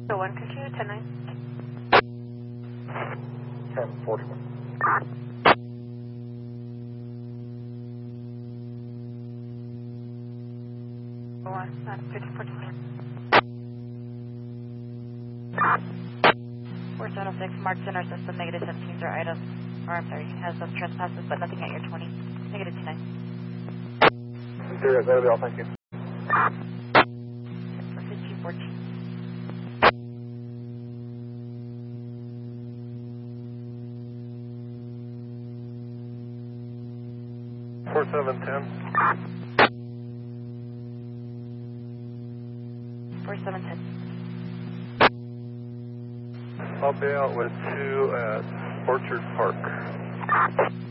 So 152, 10-9. 1041. One, 5014. 4706 marks in our system, negative 17s are items, or I'm sorry, has some trespasses, but nothing at your 20. Negative 29. Sure, that'll be all, thank you. For 1514. 4710. 4710. I'll be out with 2 at Orchard Park.